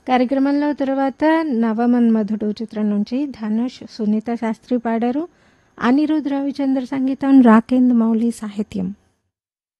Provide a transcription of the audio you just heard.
కార్యక్రమంలో తర్వాత నవమన్మధుడు చిత్రం నుంచి ధనుష్, సునీత శాస్త్రి పాడారు. అనిరుద్ రవిచంద్ర సంగీతం, రాకేంద్ర మౌళి సాహిత్యం.